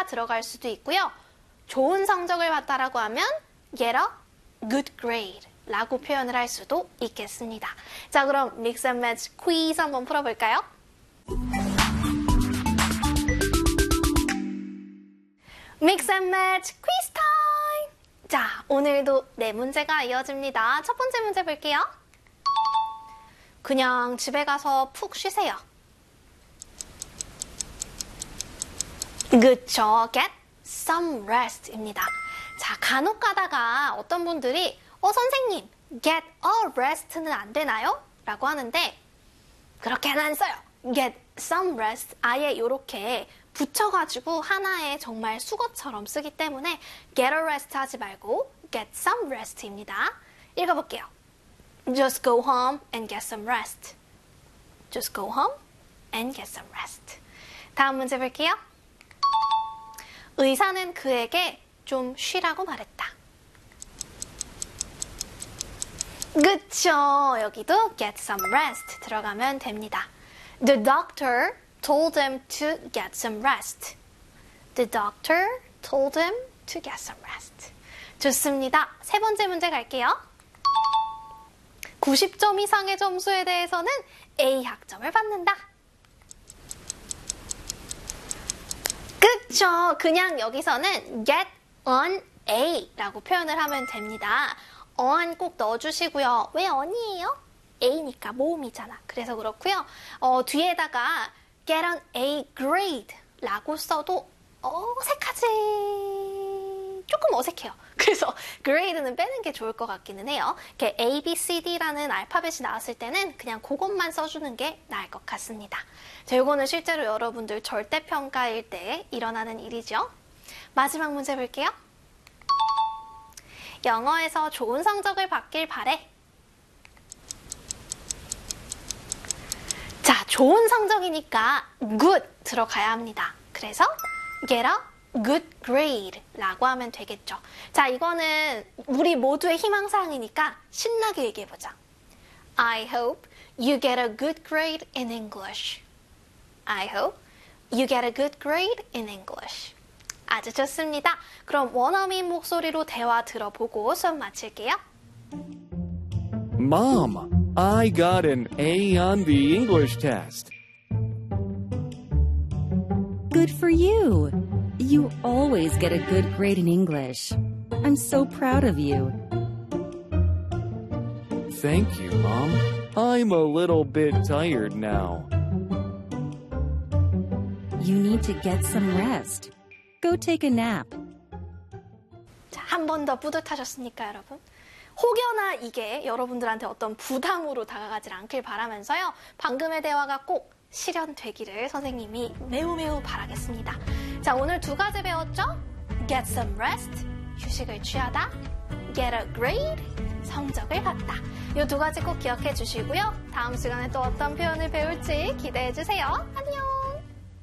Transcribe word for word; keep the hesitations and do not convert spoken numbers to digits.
rest가 들어갈 수도 있고요. 좋은 성적을 받다라고 하면 get a good grade 라고 표현을 할 수도 있겠습니다. 자, 그럼 mix and match 퀴즈 한번 풀어볼까요? mix and match 퀴즈 타임! 자, 오늘도 네 문제가 이어집니다. 첫 번째 문제 볼게요. 그냥 집에 가서 푹 쉬세요. 그쵸, get some rest입니다. 자, 간혹 가다가 어떤 분들이 어, 선생님, get a rest는 안 되나요? 라고 하는데 그렇게는 안 써요. get some rest 아예 이렇게 붙여가지고 하나의 정말 수거처럼 쓰기 때문에 get a rest 하지 말고 get some rest입니다. 읽어볼게요. Just go home and get some rest. Just go home and get some rest. 다음 문제 볼게요. 의사는 그에게 좀 쉬라고 말했다. 그쵸. 여기도 get some rest 들어가면 됩니다. The doctor told him to get some rest. The doctor told him to get some rest. 좋습니다. 세 번째 문제 갈게요. 구십 점 이상의 점수에 대해서는 A 학점을 받는다. 그쵸. 그냥 여기서는 get an A라고 표현을 하면 됩니다. on 꼭 넣어주시고요. 왜 on이에요? A니까 모음이잖아. 그래서 그렇고요. 어, 뒤에다가 get an A grade 라고 써도 어색하지. 조금 어색해요. 그래서 grade는 빼는 게 좋을 것 같기는 해요. 이렇게 A, B, C, D라는 알파벳이 나왔을 때는 그냥 그것만 써주는 게 나을 것 같습니다. 자, 이거는 실제로 여러분들 절대평가일 때 일어나는 일이죠. 마지막 문제 볼게요. 영어에서 좋은 성적을 받길 바래. 자, 좋은 성적이니까 good 들어가야 합니다. 그래서 get a good grade 라고 하면 되겠죠. 자, 이거는 우리 모두의 희망사항이니까 신나게 얘기해보자. I hope you get a good grade in English. I hope you get a good grade in English. 아주 좋습니다. 그럼 원어민 목소리로 대화 들어보고 수업 마칠게요. Mom, I got an A on the English test. Good for you. You always get a good grade in English. I'm so proud of you. Thank you, Mom. I'm a little bit tired now. You need to get some rest. Go take a nap. 자, 한 번 더 뿌듯하셨습니까, 여러분? 혹여나 이게 여러분들한테 어떤 부담으로 다가가지 않길 바라면서요. 방금의 대화가 꼭 실현되기를 선생님이 매우 매우 바라겠습니다. 자, 오늘 두 가지 배웠죠? Get some rest, 휴식을 취하다. Get a grade, 성적을 받다. 이 두 가지 꼭 기억해 주시고요. 다음 시간에 또 어떤 표현을 배울지 기대해 주세요. 안녕!